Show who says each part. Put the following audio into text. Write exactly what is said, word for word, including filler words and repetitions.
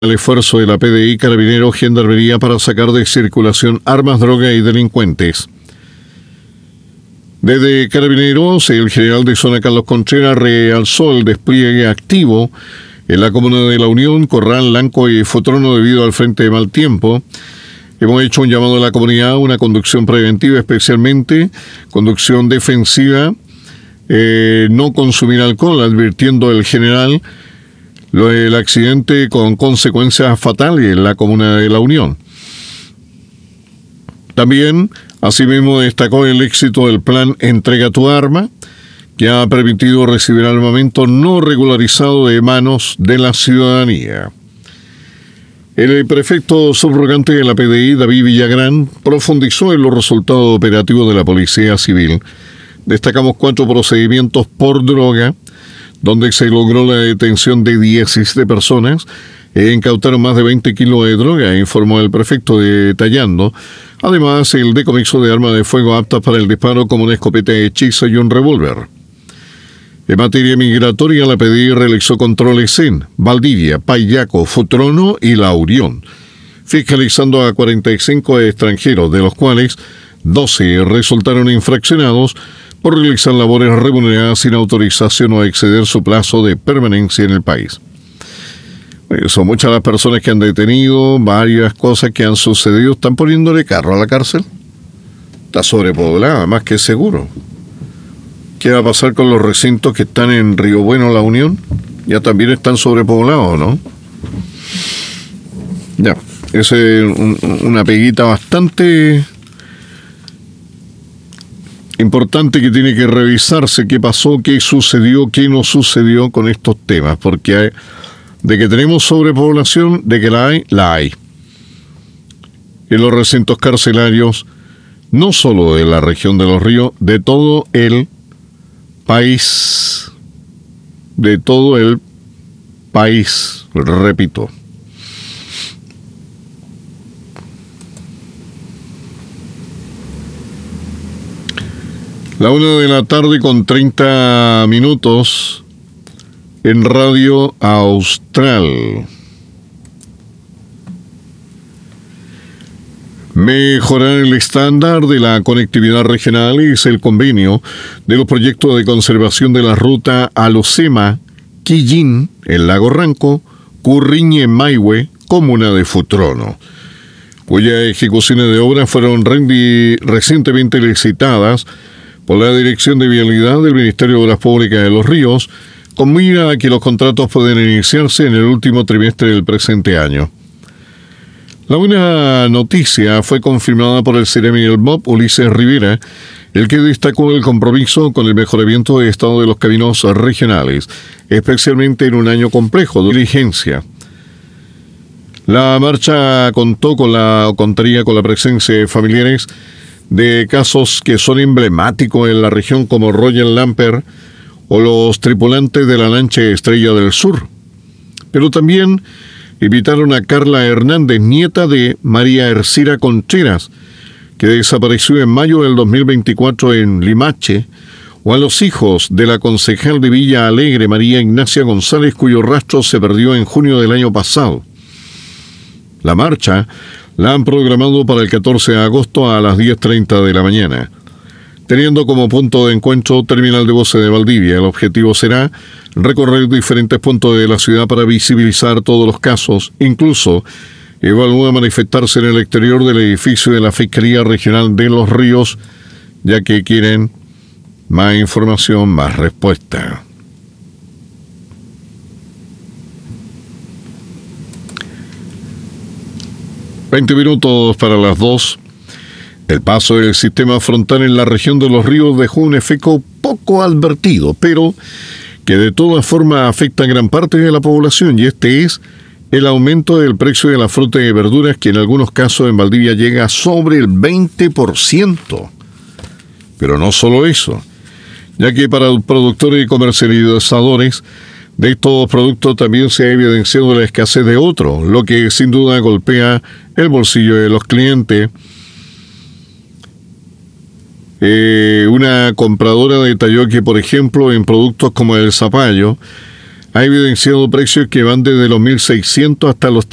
Speaker 1: El esfuerzo de la P D I, Carabineros, Gendarmería para sacar de circulación armas, droga y delincuentes. Desde Carabineros, el general de zona Carlos Contreras realzó el despliegue activo en la comuna de La Unión, Corral, Lanco y Futrono debido al frente de mal tiempo. Hemos hecho un llamado a la comunidad a una conducción preventiva, especialmente conducción defensiva, eh, no consumir alcohol, advirtiendo el general lo del accidente con consecuencias fatales en la comuna de La Unión. También, asimismo, destacó el éxito del plan Entrega tu arma, que ha permitido recibir armamento no regularizado de manos de la ciudadanía. El prefecto subrogante de la P D I, David Villagrán, profundizó en los resultados operativos de la Policía Civil. Destacamos cuatro procedimientos por droga, donde se logró la detención de diecisiete personas e incautaron más de veinte kilos de droga, informó el prefecto detallando. Además, el decomiso de armas de fuego aptas para el disparo como una escopeta de hechizo y un revólver. En materia migratoria, la P D I realizó controles en Valdivia, Payaco, Futrono y La Unión, fiscalizando a cuarenta y cinco extranjeros, de los cuales doce resultaron infraccionados por realizar labores remuneradas sin autorización o exceder su plazo de permanencia en el país. Eh, son muchas las personas que han detenido, varias cosas que han sucedido. ¿Están poniéndole carro a la cárcel? Está sobrepoblada, más que seguro. ¿Qué va a pasar con los recintos que están en Río Bueno, La Unión? Ya también están sobrepoblados, ¿no? Ya, esa es un, una peguita bastante importante que tiene que revisarse qué pasó, qué sucedió, qué no sucedió con estos temas, porque hay, de que tenemos sobrepoblación, de que la hay, la hay. En los recintos carcelarios, no solo de la región de Los Ríos, de todo el país, de todo el país, repito. La una de la tarde con treinta minutos en Radio Austral. Mejorar el estándar de la conectividad regional es el convenio de los proyectos de conservación de la ruta Alocema, Quillín, el Lago Ranco, Curriñe, Maihue, comuna de Futrono, cuyas ejecuciones de obras fueron rendi- recientemente licitadas por la Dirección de Vialidad del Ministerio de Obras Públicas de Los Ríos, con mira a que los contratos pueden iniciarse en el último trimestre del presente año. La buena noticia fue confirmada por el Ceremi del M O P, Ulises Rivera, el que destacó el compromiso con el mejoramiento del estado de los caminos regionales, especialmente en un año complejo de diligencia. La marcha contó con la, o contaría con la presencia de familiares de casos que son emblemáticos en la región, como Roger Lamper o los tripulantes de la lancha Estrella del Sur. Pero también invitaron a Carla Hernández, nieta de María Ercira Contreras, que desapareció en mayo del dos mil veinticuatro en Limache, o a los hijos de la concejal de Villa Alegre, María Ignacia González, cuyo rastro se perdió en junio del año pasado. La marcha la han programado para el catorce de agosto a las diez treinta de la mañana, teniendo como punto de encuentro Terminal de Buses de Valdivia. El objetivo será recorrer diferentes puntos de la ciudad para visibilizar todos los casos. Incluso evalúa manifestarse en el exterior del edificio de la Fiscalía Regional de Los Ríos, ya que quieren más información, más respuesta. veinte minutos para las dos. El paso del sistema frontal en la región de Los Ríos dejó un efecto poco advertido, pero que de todas formas afecta a gran parte de la población, y este es el aumento del precio de la fruta y verduras, que en algunos casos en Valdivia llega sobre el veinte por ciento. Pero no solo eso, ya que para productores y comercializadores de estos productos también se ha evidenciado la escasez de otros, lo que sin duda golpea el bolsillo de los clientes. Eh, una compradora detalló que, por ejemplo, en productos como el zapallo, ha evidenciado precios que van desde los mil seiscientos hasta los